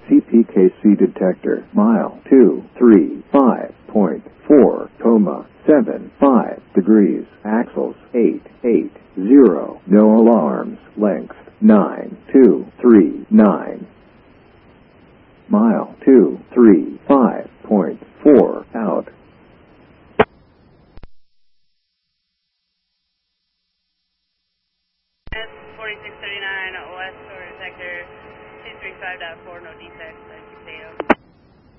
CPKC detector, mile 235.4, 75 degrees, axles 880, no alarms, length 9239. Mile 235.4 out. S4639 West Shore Detector 235.4, no defects, 680.